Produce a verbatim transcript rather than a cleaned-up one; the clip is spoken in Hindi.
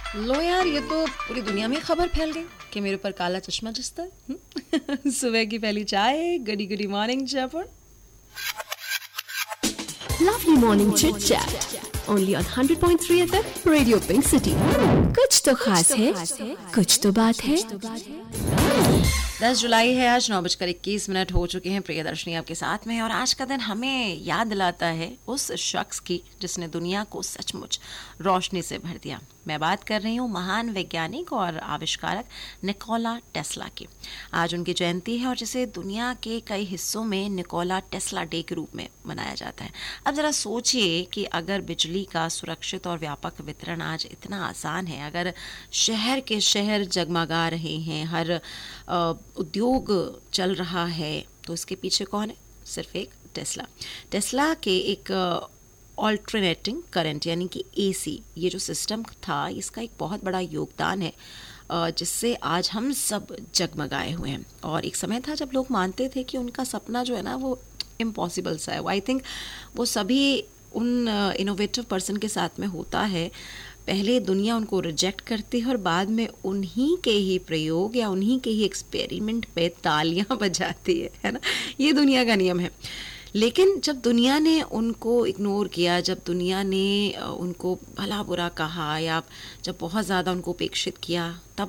लो यार, ये तो पूरी दुनिया में खबर फैल गई कि मेरे ऊपर काला चश्मा जचता है। सुबह की पहली चाय, गुडी गुडी morning Jaipur. Lovely morning chit chat only on one hundred point three F M Radio Pink City. कुछ तो खास है, कुछ तो बात है। दस जुलाई है आज, नौ बजकर इक्कीस मिनट हो चुके हैं। प्रियदर्शनी आपके साथ में है और आज का दिन हमें याद दिलाता है उस शख्स की जिसने दुनिया को सचमुच रोशनी से भर दिया। मैं बात कर रही हूँ महान वैज्ञानिक और आविष्कारक निकोला टेस्ला की। आज उनकी जयंती है और जिसे दुनिया के कई हिस्सों में निकोला टेस्ला डे के रूप में मनाया जाता है। अब ज़रा सोचिए कि अगर बिजली का सुरक्षित और व्यापक वितरण आज इतना आसान है, अगर शहर के शहर जगमगा रहे हैं, हर उद्योग चल रहा है, तो इसके पीछे कौन है? सिर्फ एक टेस्ला। टेस्ला के एक ऑल्टरनेटिंग करंट यानी कि एसी, ये जो सिस्टम था, इसका एक बहुत बड़ा योगदान है जिससे आज हम सब जगमगाए हुए हैं। और एक समय था जब लोग मानते थे कि उनका सपना जो है ना वो इम्पॉसिबल सा है। आई थिंक वो सभी उन इनोवेटिव पर्सन के साथ में होता है, पहले दुनिया उनको रिजेक्ट करती है और बाद में उन्हीं के ही प्रयोग या उन्हीं के ही एक्सपेरिमेंट पे तालियां बजाती है, है ना। ये दुनिया का नियम है। लेकिन जब दुनिया ने उनको इग्नोर किया, जब दुनिया ने उनको भला बुरा कहा या जब बहुत ज़्यादा उनको उपेक्षित किया, तब